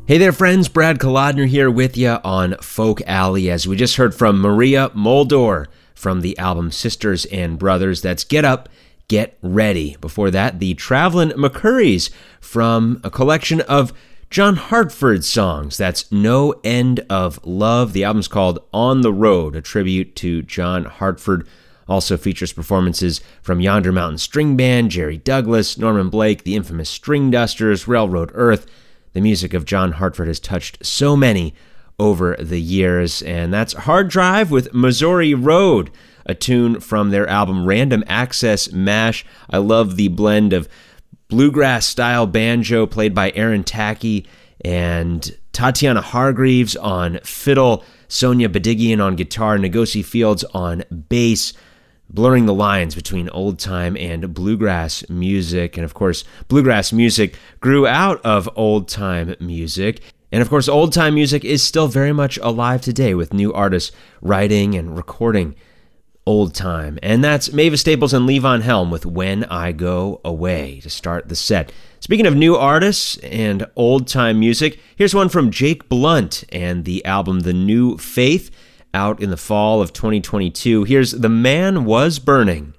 Hey there, friends. Brad Kolodner here with you on Folk Alley, as we just heard from Maria Muldaur from the album Sisters and Brothers. That's Get Up, Get Ready. Before that, the Travelin' McCurries from a collection of John Hartford songs. That's No End of Love. The album's called On the Road, a tribute to John Hartford. Also features performances from Yonder Mountain String Band, Jerry Douglas, Norman Blake, the infamous String Dusters, Railroad Earth. The music of John Hartford has touched so many over the years, and that's Hard Drive with Missouri Road, a tune from their album Random Access Mash. I love the blend of bluegrass-style banjo played by Aaron Tackey and Tatiana Hargreaves on fiddle, Sonia Badigian on guitar, Ngozi Fields on bass, blurring the lines between old-time and bluegrass music. And of course, bluegrass music grew out of old-time music. And of course, old-time music is still very much alive today with new artists writing and recording old-time. And that's Mavis Staples and Levon Helm with When I Go Away to start the set. Speaking of new artists and old-time music, here's one from Jake Blunt and the album The New Faith, out in the fall of 2022. Here's The Man Was Burning.